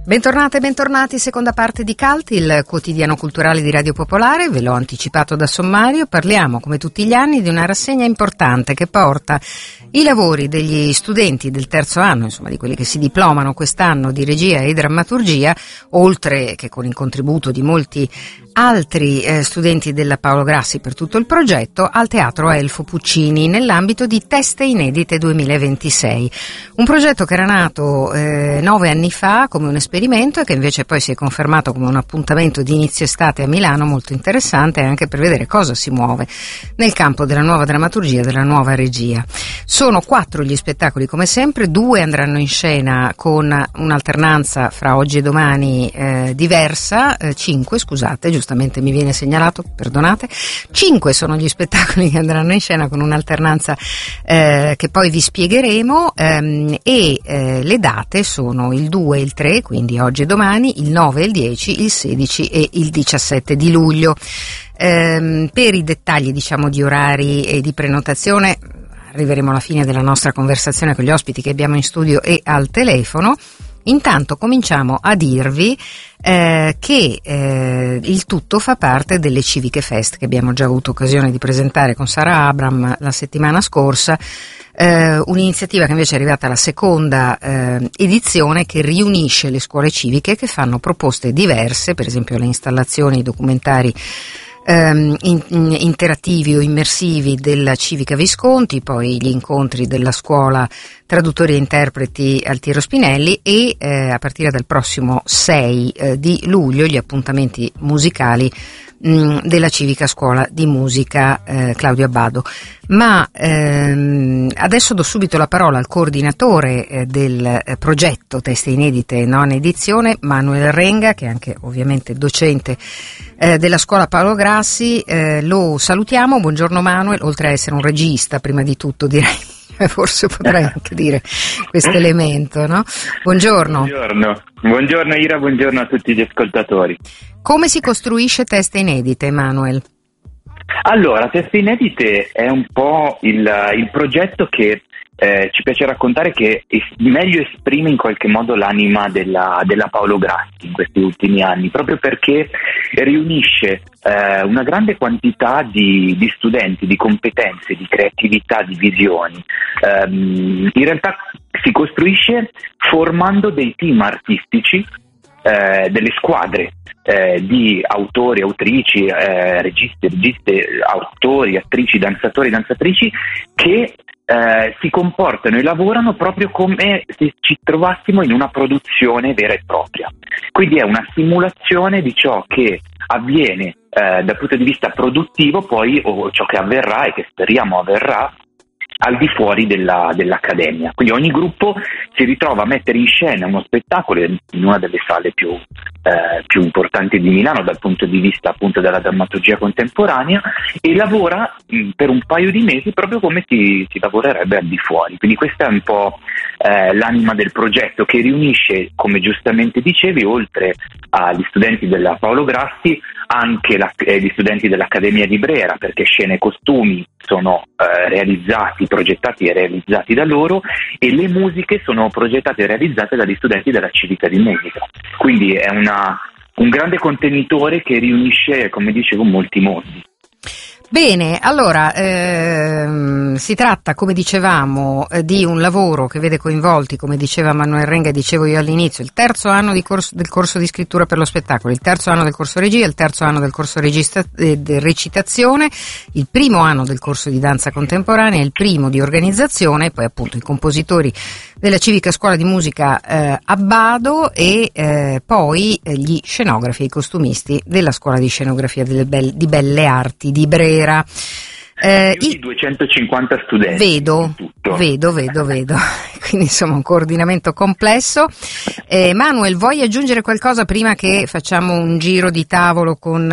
Bentornate e bentornati, seconda parte di Cult, il quotidiano culturale di Radio Popolare. Ve l'ho anticipato da sommario, parliamo come tutti gli anni di una rassegna importante che porta i lavori degli studenti del terzo anno, insomma di quelli che si diplomano quest'anno di regia e drammaturgia, oltre che con il contributo di molti altri studenti della Paolo Grassi per tutto il progetto, al Teatro Elfo Puccini nell'ambito di Teste Inedite 2026. Un progetto che era nato 9 anni fa come un esperimento e che invece poi si è confermato come un appuntamento di inizio estate a Milano molto interessante anche per vedere cosa si muove nel campo della nuova drammaturgia e della nuova regia. Sono 4 gli spettacoli come sempre, 2 andranno in scena con un'alternanza fra oggi e domani diversa, 5 scusate, giustamente mi viene segnalato, perdonate, 5 sono gli spettacoli che andranno in scena con un'alternanza che poi vi spiegheremo le date sono il 2 e il 3, quindi oggi e domani, il 9 e il 10, il 16 e il 17 di luglio. Per i dettagli di orari e di prenotazione arriveremo alla fine della nostra conversazione con gli ospiti che abbiamo in studio e al telefono. Intanto cominciamo a dirvi che il tutto fa parte delle Civiche Fest che abbiamo già avuto occasione di presentare con Sara Abram la settimana scorsa, un'iniziativa che invece è arrivata alla seconda edizione, che riunisce le scuole civiche che fanno proposte diverse, per esempio le installazioni, i documentari interattivi o immersivi della Civica Visconti, poi gli incontri della scuola traduttori e interpreti Altiero Spinelli e a partire dal prossimo 6 di luglio gli appuntamenti musicali della Civica Scuola di Musica Claudio Abbado. Ma adesso do subito la parola al coordinatore del progetto Teste Inedite non edizione, Manuel Renga, che è anche ovviamente docente della scuola Paolo Grassi. Lo salutiamo, buongiorno Manuel, oltre a essere un regista prima di tutto direi. Forse potrei anche dire questo elemento, no? Buongiorno. Buongiorno Ira, buongiorno a tutti gli ascoltatori. Come si costruisce Teste Inedite, Manuel? Allora, Teste Inedite è un po' il progetto che ci piace raccontare, che meglio esprime in qualche modo l'anima della Paolo Grassi in questi ultimi anni, proprio perché riunisce una grande quantità di studenti, di competenze, di creatività, di visioni. In realtà si costruisce formando dei team artistici, delle squadre di autori, autrici, registi, registe, autori, attrici, danzatori, danzatrici che si comportano e lavorano proprio come se ci trovassimo in una produzione vera e propria. Quindi è una simulazione di ciò che avviene dal punto di vista produttivo poi, o ciò che avverrà e che speriamo avverrà al di fuori dell'accademia. Quindi ogni gruppo si ritrova a mettere in scena uno spettacolo in una delle sale più importanti di Milano dal punto di vista appunto della drammaturgia contemporanea, e lavora per un paio di mesi proprio come si lavorerebbe al di fuori. Quindi questa è un po' l'anima del progetto, che riunisce, come giustamente dicevi, oltre agli studenti della Paolo Grassi anche gli studenti dell'Accademia di Brera, perché scene e costumi sono progettati e realizzati da loro, e le musiche sono progettate e realizzate dagli studenti della Civica di Musica. Quindi è un grande contenitore che riunisce, come dicevo, molti mondi. Bene, allora si tratta, come dicevamo, di un lavoro che vede coinvolti, come diceva Manuel Renga, dicevo io all'inizio, il terzo anno del corso di scrittura per lo spettacolo, il terzo anno del corso regia, il terzo anno del corso recitazione, il primo anno del corso di danza contemporanea, il primo di organizzazione, e poi appunto i compositori della Civica Scuola di Musica Abbado e poi gli scenografi e i costumisti della Scuola di Scenografia di Belle Arti di Brera. Più di 250 studenti. Vedo. Quindi insomma un coordinamento complesso. Manuel, vuoi aggiungere qualcosa prima che facciamo un giro di tavolo con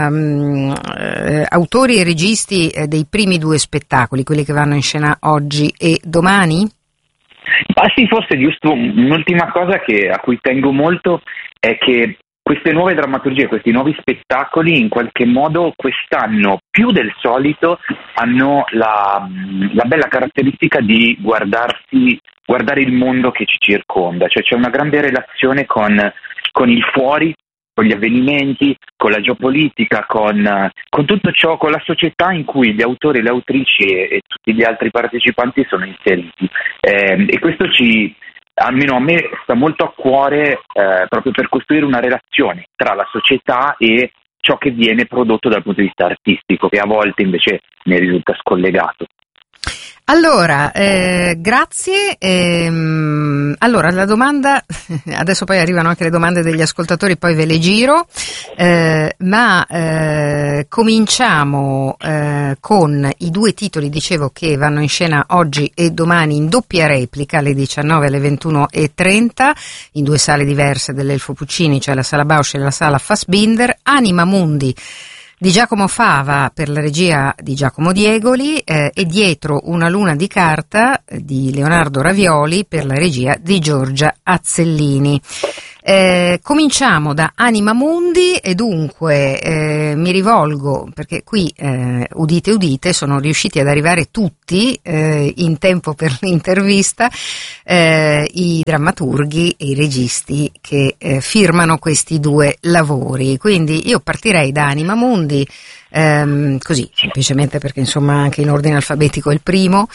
autori e registi dei primi 2 spettacoli, quelli che vanno in scena oggi e domani? Sì, forse giusto un'ultima cosa a cui tengo molto è che queste nuove drammaturgie, questi nuovi spettacoli in qualche modo quest'anno più del solito hanno la bella caratteristica di guardare il mondo che ci circonda, cioè c'è una grande relazione con il fuori, con gli avvenimenti, con la geopolitica, con tutto ciò, con la società in cui gli autori, le autrici e tutti gli altri partecipanti sono inseriti. E questo almeno a me sta molto a cuore, proprio per costruire una relazione tra la società e ciò che viene prodotto dal punto di vista artistico, che a volte invece ne risulta scollegato. Allora, grazie. Allora, la domanda, adesso poi arrivano anche le domande degli ascoltatori, poi ve le giro, ma cominciamo con i due titoli, dicevo, che vanno in scena oggi e domani in doppia replica alle 19 e alle 21:30 in due sale diverse dell'Elfo Puccini, cioè la Sala Bausch e la Sala Fassbinder. Anima Mundi di Giacomo Fava per la regia di Giacomo Diegoli e Dietro una luna di carta di Leonardo Ravioli per la regia di Giorgia Azzellini. Cominciamo da Anima Mundi e dunque mi rivolgo, perché qui udite udite sono riusciti ad arrivare tutti in tempo per l'intervista, i drammaturghi e i registi che firmano questi due lavori, quindi io partirei da Anima Mundi. Così, semplicemente perché insomma anche in ordine alfabetico è il primo,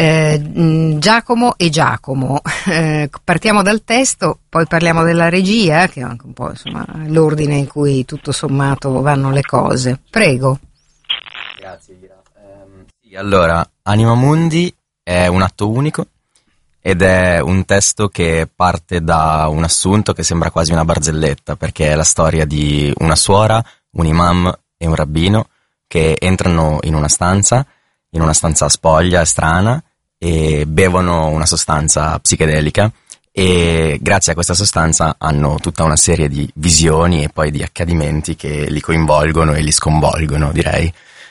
Giacomo e Giacomo. Partiamo dal testo, poi parliamo della regia, che è anche un po' insomma l'ordine in cui tutto sommato vanno le cose. Prego. Grazie Ira. Sì, allora, Anima Mundi è un atto unico ed è un testo che parte da un assunto che sembra quasi una barzelletta, perché è la storia di una suora, un imam e un rabbino che entrano in una stanza spoglia, strana, e bevono una sostanza psichedelica e grazie a questa sostanza hanno tutta una serie di visioni e poi di accadimenti che li coinvolgono e li sconvolgono, direi.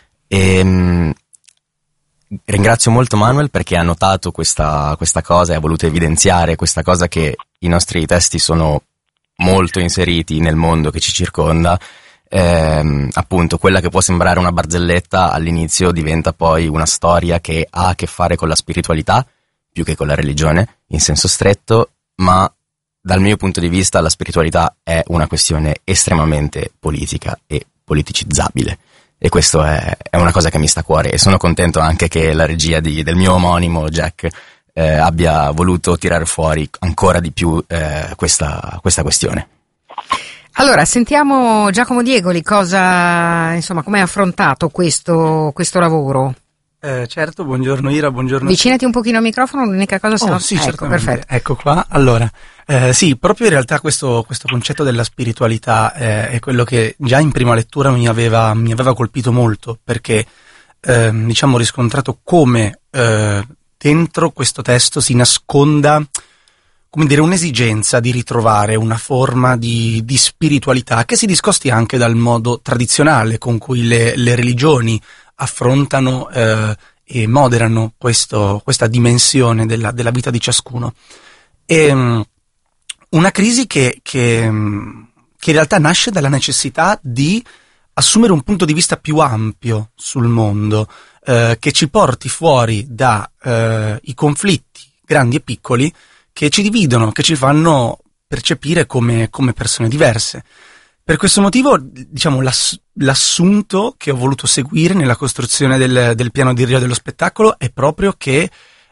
Ringrazio molto Manuel perché ha notato questa cosa e ha voluto evidenziare questa cosa, che i nostri testi sono molto inseriti nel mondo che ci circonda. Appunto, quella che può sembrare una barzelletta all'inizio diventa poi una storia che ha a che fare con la spiritualità più che con la religione in senso stretto, ma dal mio punto di vista la spiritualità è una questione estremamente politica e politicizzabile, e questo è una cosa che mi sta a cuore, e sono contento anche che la regia del mio omonimo Jack abbia voluto tirare fuori ancora di più questa questione. Allora, sentiamo Giacomo Diegoli, come hai affrontato questo lavoro? Certo, buongiorno Ira, buongiorno. Avvicinati un pochino al microfono, l'unica cosa sì, ecco, certamente. Perfetto. Ecco qua. Allora, sì, proprio in realtà questo concetto della spiritualità è quello che già in prima lettura mi aveva colpito molto, perché ho riscontrato come dentro questo testo si nasconda, come dire, un'esigenza di ritrovare una forma di spiritualità che si discosti anche dal modo tradizionale con cui le religioni affrontano e moderano questa dimensione della vita di ciascuno. E una crisi che in realtà nasce dalla necessità di assumere un punto di vista più ampio sul mondo, che ci porti fuori i conflitti grandi e piccoli che ci dividono, che ci fanno percepire come persone diverse. Per questo motivo, l'assunto che ho voluto seguire nella costruzione del piano di riga dello spettacolo è proprio che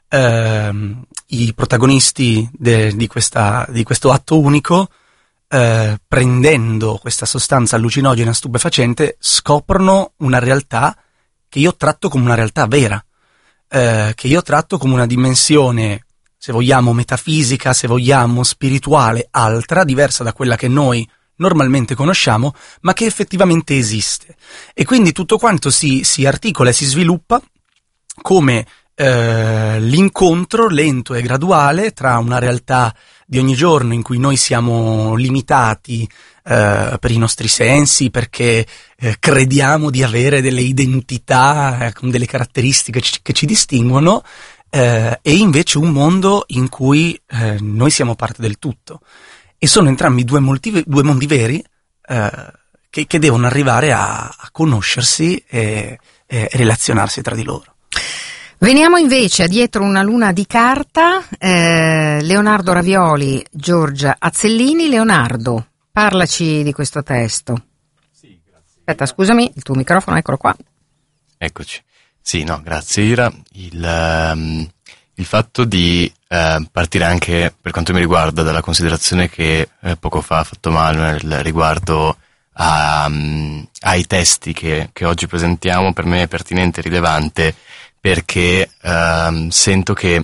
i protagonisti di questo atto unico, prendendo questa sostanza allucinogena stupefacente, scoprono una realtà che io tratto come una realtà vera, che io tratto come una dimensione, se vogliamo metafisica, se vogliamo spirituale, altra, diversa da quella che noi normalmente conosciamo, ma che effettivamente esiste. E quindi tutto quanto si articola e si sviluppa come l'incontro lento e graduale tra una realtà di ogni giorno in cui noi siamo limitati per i nostri sensi, perché crediamo di avere delle identità con delle caratteristiche che ci distinguono, e invece un mondo in cui noi siamo parte del tutto. E sono entrambi due mondi veri, che devono arrivare a conoscersi e relazionarsi tra di loro. Veniamo invece a Dietro una luna di carta, Leonardo Ravioli, Giorgia Azzellini. Leonardo, parlaci di questo testo. Sì, grazie. Aspetta, scusami, il tuo microfono, eccolo qua. Eccoci. Sì, no, grazie Ira. Il fatto di partire anche, per quanto mi riguarda, dalla considerazione che poco fa ha fatto Manuel riguardo ai testi che oggi presentiamo, per me è pertinente e rilevante, perché sento che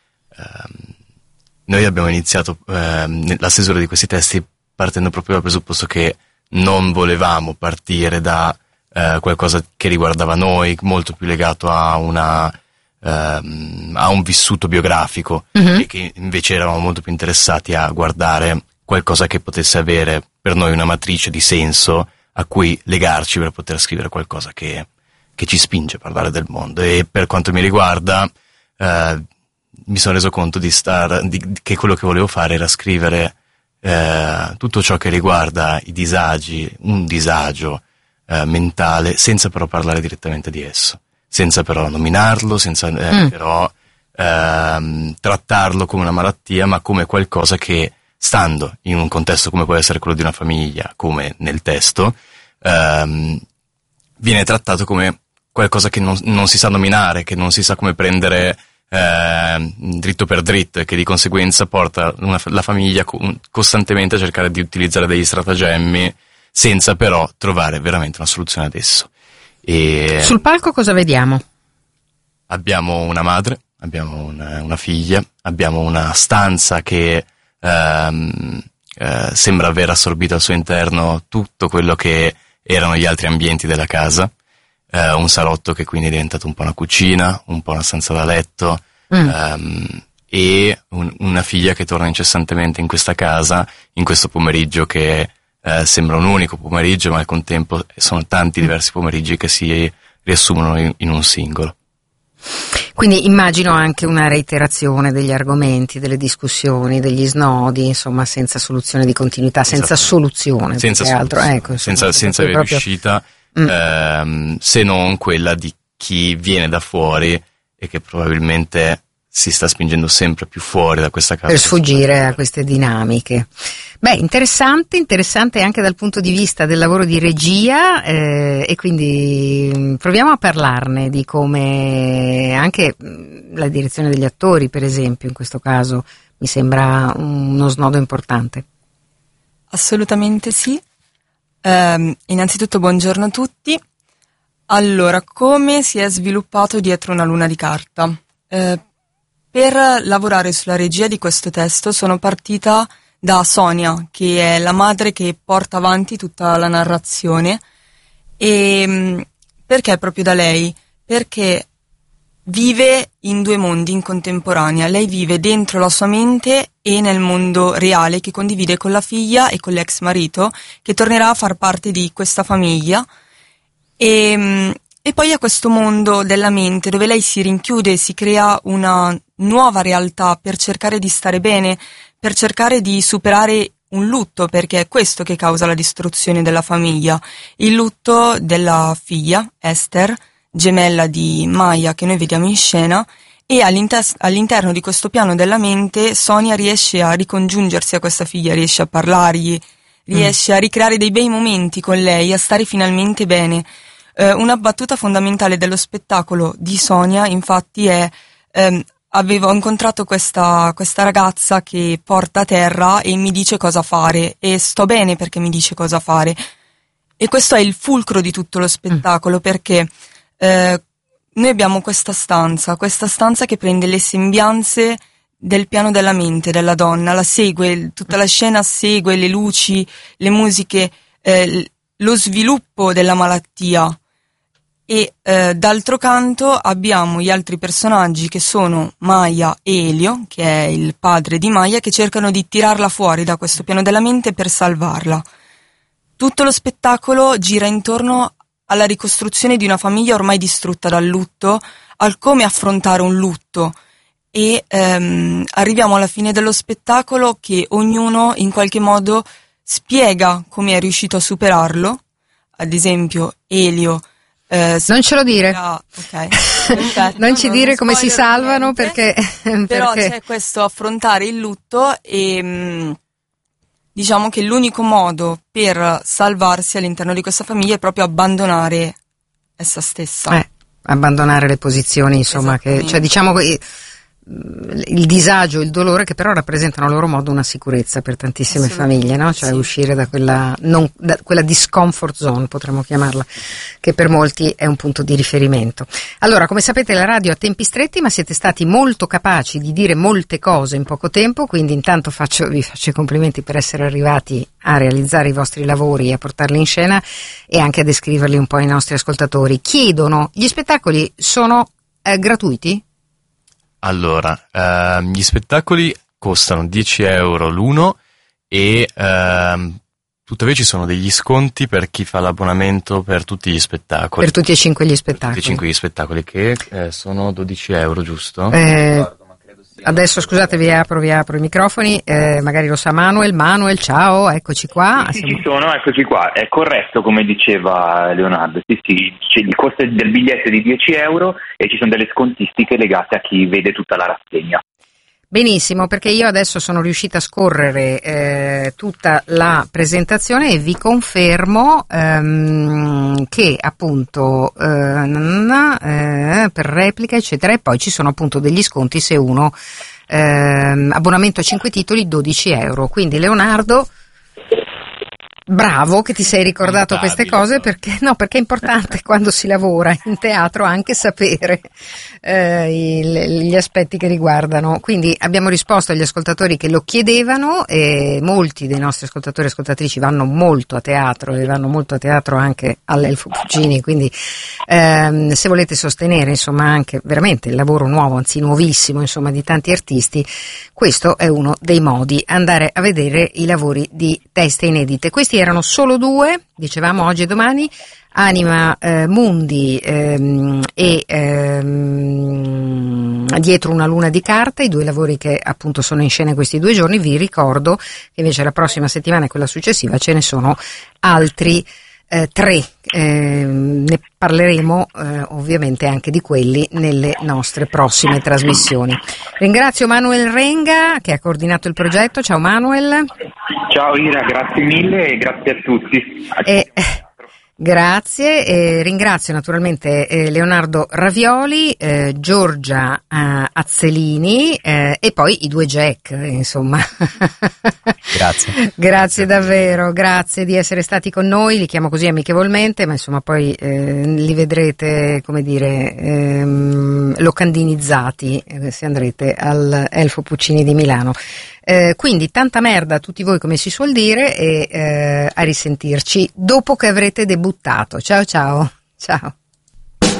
noi abbiamo iniziato la stesura di questi testi partendo proprio dal presupposto che non volevamo partire da qualcosa che riguardava noi, molto più legato a un vissuto biografico, e che invece eravamo molto più interessati a guardare qualcosa che potesse avere per noi una matrice di senso a cui legarci per poter scrivere qualcosa che ci spinge a parlare del mondo. E per quanto mi riguarda mi sono reso conto che quello che volevo fare era scrivere tutto ciò che riguarda i disagi, un disagio mentale, senza però parlare direttamente di esso, senza però nominarlo, senza però trattarlo come una malattia, ma come qualcosa che, stando in un contesto come può essere quello di una famiglia, come nel testo, viene trattato come qualcosa che non si sa nominare, che non si sa come prendere dritto per dritto, e che di conseguenza porta la famiglia costantemente a cercare di utilizzare degli stratagemmi senza però trovare veramente una soluzione ad esso. E sul palco cosa vediamo? Abbiamo una madre, abbiamo una figlia, abbiamo una stanza che sembra aver assorbito al suo interno tutto quello che erano gli altri ambienti della casa. Un salotto che quindi è diventato un po' una cucina, un po' una stanza da letto, e una figlia che torna incessantemente in questa casa in questo pomeriggio che sembra un unico pomeriggio, ma al contempo sono tanti diversi pomeriggi che si riassumono in un singolo. Quindi immagino anche una reiterazione degli argomenti, delle discussioni, degli snodi, insomma, senza soluzione di continuità, senza soluzione, senza altro, ecco, senza avere proprio riuscita, se non quella di chi viene da fuori e che probabilmente si sta spingendo sempre più fuori da questa casa per sfuggire a queste dinamiche. Beh, interessante anche dal punto di vista del lavoro di regia, e quindi proviamo a parlarne di come anche la direzione degli attori, per esempio, in questo caso mi sembra uno snodo importante. Assolutamente sì. Innanzitutto buongiorno a tutti. Allora, come si è sviluppato Dietro una luna di carta? Per lavorare sulla regia di questo testo sono partita da Sonia, che è la madre che porta avanti tutta la narrazione. E perché proprio da lei? Perché vive in due mondi in contemporanea. Lei vive dentro la sua mente e nel mondo reale che condivide con la figlia e con l'ex marito, che tornerà a far parte di questa famiglia. E poi a questo mondo della mente dove lei si rinchiude, si crea una nuova realtà per cercare di stare bene, per cercare di superare un lutto, perché è questo che causa la distruzione della famiglia. Il lutto della figlia, Esther, gemella di Maya, che noi vediamo in scena, e all'interno di questo piano della mente Sonia riesce a ricongiungersi a questa figlia, riesce a parlargli, riesce a ricreare dei bei momenti con lei, a stare finalmente bene. Una battuta fondamentale dello spettacolo di Sonia, infatti, è avevo incontrato questa ragazza che porta a terra e mi dice cosa fare, e sto bene perché mi dice cosa fare. E questo è il fulcro di tutto lo spettacolo, perché noi abbiamo questa stanza che prende le sembianze del piano della mente della donna, la segue, tutta la scena segue le luci, le musiche, lo sviluppo della malattia. E d'altro canto abbiamo gli altri personaggi che sono Maya e Elio, che è il padre di Maya, che cercano di tirarla fuori da questo piano della mente per salvarla. Tutto lo spettacolo gira intorno alla ricostruzione di una famiglia ormai distrutta dal lutto, al come affrontare un lutto, e arriviamo alla fine dello spettacolo che ognuno in qualche modo spiega come è riuscito a superarlo, ad esempio Elio. Non ce lo dire. Okay, perfetto, non ci dire come si salvano perché però c'è questo affrontare il lutto e diciamo che l'unico modo per salvarsi all'interno di questa famiglia è proprio abbandonare essa stessa. Abbandonare le posizioni, insomma, cioè diciamo che il disagio, il dolore, che però rappresentano a loro modo una sicurezza per tantissime famiglie, no? Cioè uscire da quella discomfort zone, potremmo chiamarla, che per molti è un punto di riferimento. Allora, come sapete, la radio ha tempi stretti, ma siete stati molto capaci di dire molte cose in poco tempo, quindi intanto vi faccio i complimenti per essere arrivati a realizzare i vostri lavori e a portarli in scena e anche a descriverli un po' ai nostri ascoltatori. Chiedono, gli spettacoli sono gratuiti? Allora, gli spettacoli costano 10 euro l'uno e tuttavia ci sono degli sconti per chi fa l'abbonamento per tutti gli spettacoli. Per tutti e 5 gli spettacoli. Per tutti e 5 gli spettacoli, che sono 12 euro, giusto? Adesso scusate, vi apro i microfoni, magari lo sa Manuel. Manuel, ciao, eccoci qua. Sì, ci sono, eccoci qua, è corretto come diceva Leonardo, sì, il costo del biglietto è di 10 euro e ci sono delle scontistiche legate a chi vede tutta la rassegna. Benissimo, perché io adesso sono riuscita a scorrere tutta la presentazione e vi confermo che appunto per replica eccetera, e poi ci sono appunto degli sconti se uno abbonamento a 5 titoli 12 euro, quindi Leonardo, bravo che ti sei ricordato queste cose, perché è importante quando si lavora in teatro anche sapere gli aspetti che riguardano. Quindi abbiamo risposto agli ascoltatori che lo chiedevano e molti dei nostri ascoltatori e ascoltatrici vanno molto a teatro e vanno molto a teatro anche all'Elfo Puccini, quindi se volete sostenere insomma anche veramente il lavoro nuovo, anzi nuovissimo insomma di tanti artisti, questo è uno dei modi, andare a vedere i lavori di teste inedite. Questi erano solo due, dicevamo oggi e domani, Anima Mundi e Dietro una luna di carta, i due lavori che appunto sono in scena questi 2 giorni. Vi ricordo che invece la prossima settimana e quella successiva ce ne sono altri 3, ne parleremo ovviamente anche di quelli nelle nostre prossime trasmissioni. Ringrazio Manuel Renga che ha coordinato il progetto. Ciao Manuel. Ciao Ira, grazie mille e grazie a tutti. Grazie, e ringrazio naturalmente Leonardo Ravioli, Giorgia Azzelini e poi i 2 Jack, insomma. Grazie. Grazie davvero, grazie di essere stati con noi, li chiamo così amichevolmente, ma insomma poi li vedrete, come dire, locandinizzati se andrete al Elfo Puccini di Milano. Quindi tanta merda a tutti voi, come si suol dire, e a risentirci dopo che avrete debuttato. Ciao ciao. Ciao.